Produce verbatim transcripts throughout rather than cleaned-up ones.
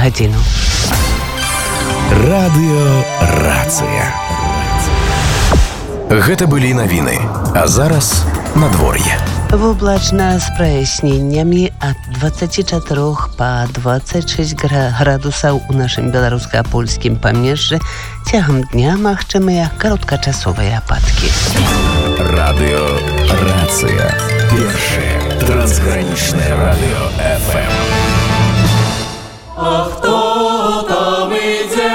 гадзіну. Радыёрацыя. Гэта былі навіны, а зараз надвор'е. Воблачна з праясненнямі ад дваццаці чатырох па дваццаць шэсць градусаў у нашым беларуска-польскім памежжы. Цягам дня магчымыя кароткачасовыя ападкі. Радыёрацыя. Першае трансгранічнае радыё эф эм. А хто там ідзе?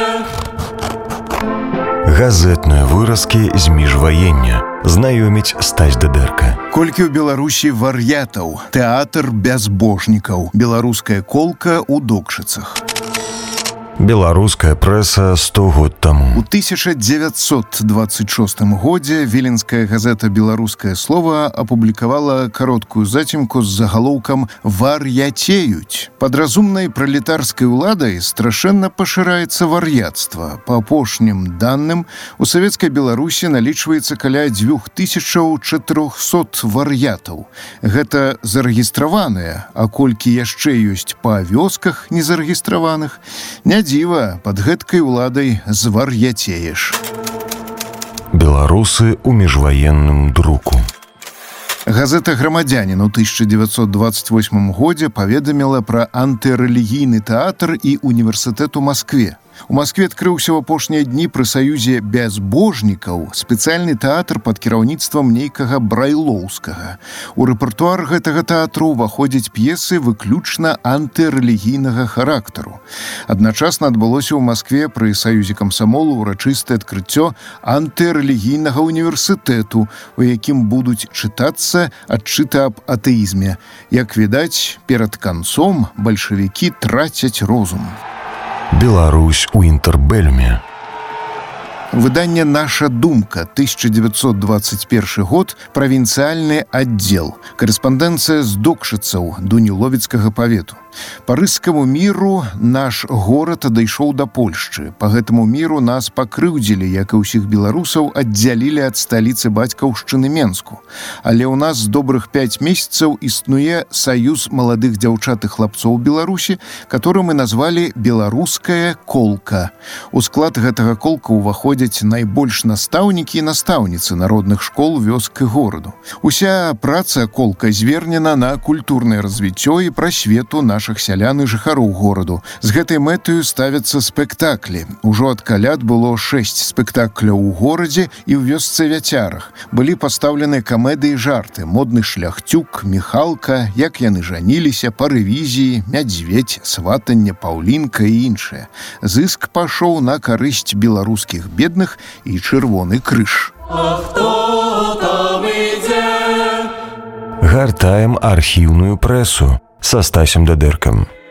Газетныя выразкі з міжваення. Знаёміць Стась Дадэрка. Колькі ў Беларусі вар'ятаў, тэатр бязбожнікаў, беларуская колка ў Докшыцах. Беларуская прэса сто год таму. У тысяча дзевяцьсот дваццаць шостым годзе віленская газета «Беларускае слова» апублікавала кароткую зацімку з загалоўкам «Вар'яцеюць». Пад разумнай пралетарскай уладай страшэнна пашыраецца вар'яцтва. Па апошнім данным, у савецкай Беларусі налічваецца каля дзвюх тысячаў чатырохсот вар'ятаў. Гэта зарэгістраваныя, а колькі яшчэ ёсць па вёсках незарэгістраваных, не дзіва, пад гэткай уладай звар'яцееш. Беларусы ў міжваенным друку. Газета «Грамадзянін» у тысяча дзевяцьсот дваццаць восьмым годзе паведаміла пра антырэлігійны тэатр і універсітэт у Маскве. У Маскве адкрыўся ў апошнія дні пры саюзе бязбожнікаў спецыяльны тэатр пад кіраўніцтвам нейкага Брайлоўскага. У рэпертуар гэтага тэатру ўваходзяць п'есы выключна антырэлігійнага характару. Адначасна адбылося ў Маскве пры саюзе камсамолу ўрачыстае адкрыццё антырэлігійнага універсітэту, у якім будуць чытацца адчыты аб атэізме. Як відаць, перад канцом бальшавікі трацяць розум. Беларусь у інтэрбэльме. Выданне «Наша думка», тысяча дзевяцьсот дваццаць першы год, правінцыяльны аддзел. Карэспандэнцыя з Докшыцаў, Дуніловіцкага павету. Па рыскаму міру наш горад адайшоў да Польшчы. Па гэтаму міру нас пакрыўдзілі, як і ўсіх беларусаў, аддзялілі ад сталіцы бацькаўшчыны Менску. Але ў нас з добрых пяць месяцаў існуе саюз маладых дзяўчат і хлапцоў Беларусі, который мы назвалі «Беларуская колка». У склад гэтага колка ўваходзяць найбольш настаўнікі і настаўніцы народных школ, вёск і гораду. Уся праца колка звернена на культурнае развіццё і прасвету нашых сялян і жыхароў гораду. З гэтай мэтаю ставяцца спектаклі. Ужо ад каляд было шэсць спектакляў у горадзе і ў вёсцы Вяцярах. Былі пастаўлены камедыі і жарты: «Модны шляхцюк», «Міхалка», «Як яны жаніліся», «Па рэвізіі», «Мядзведь», «Сватанне», «Паўлінка» і іншыя. Зыск пашоў на карысць беларускіх бедных і Чырвоны крыж. А хто там ідзе? Гартаем архіўную прэсу са Стасем Дадэркам.